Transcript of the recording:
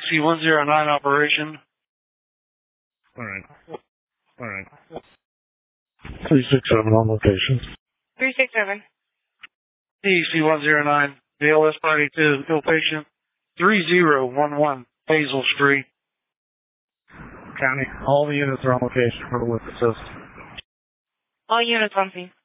C109 operation. Alright. 367 on location. 367. C109, BLS party to fill patient 3011 Hazel Street. County, all the units are on location for the lift assist. All units on scene.